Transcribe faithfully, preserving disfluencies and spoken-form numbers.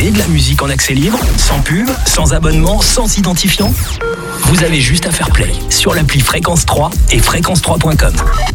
et de la musique en accès libre, sans pub, sans abonnement, sans identifiant. Vous avez juste à faire play sur l'appli Fréquence trois et fréquence trois point com.